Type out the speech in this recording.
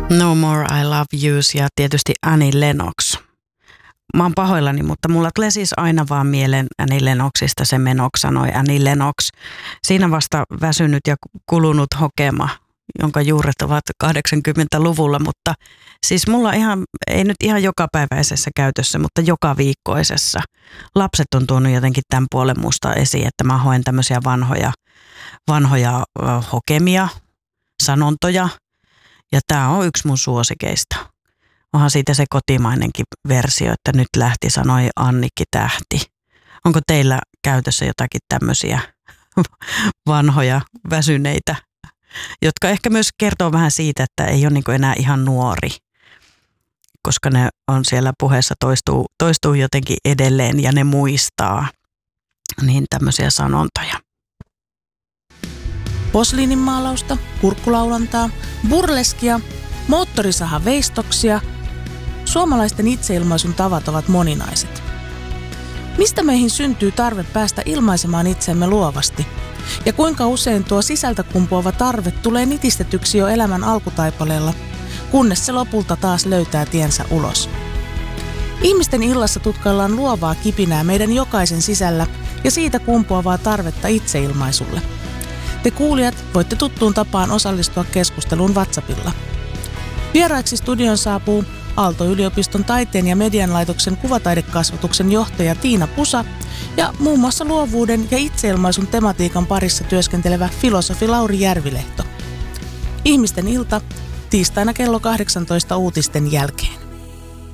No More I Love Yous ja tietysti Annie Lennox. Mä oon pahoillani, mutta mulla tulee siis aina vaan mieleen Annie Lennoxista se Menox sanoi Annie Lennox. Siinä vasta väsynyt ja kulunut hokema, jonka juuret ovat 80-luvulla, mutta siis mulla ei nyt ihan jokapäiväisessä käytössä, mutta joka viikkoisessa. Lapset on tuonut jotenkin tämän puolen musta esiin, että mä hoen tämmöisiä vanhoja hokemia, sanontoja. Ja tää on yksi mun suosikeista. Onhan siitä se kotimainenkin versio, että nyt lähti, sanoi Annikki Tähti. Onko teillä käytössä jotakin tämmöisiä vanhoja väsyneitä, jotka ehkä myös kertoo vähän siitä, että ei ole niin enää ihan nuori, koska ne on siellä puheessa toistuu jotenkin edelleen ja ne muistaa niin tämmöisiä sanontoja. Posliininmaalausta, kurkkulaulantaa, burleskia, moottorisahaveistoksia. Suomalaisten itseilmaisun tavat ovat moninaiset. Mistä meihin syntyy tarve päästä ilmaisemaan itsemme luovasti? Ja kuinka usein tuo sisältä kumpuava tarve tulee nitistetyksi jo elämän alkutaipaleella, kunnes se lopulta taas löytää tiensä ulos? Ihmisten illassa tutkaillaan luovaa kipinää meidän jokaisen sisällä ja siitä kumpuavaa tarvetta itseilmaisulle. Te kuulijat voitte tuttuun tapaan osallistua keskusteluun WhatsAppilla. Vieraiksi studion saapuu Aalto-yliopiston taiteen ja median laitoksen kuvataidekasvatuksen johtaja Tiina Pusa ja muun muassa luovuuden ja itseilmaisun tematiikan parissa työskentelevä filosofi Lauri Järvilehto. Ihmisten ilta tiistaina kello 18 uutisten jälkeen.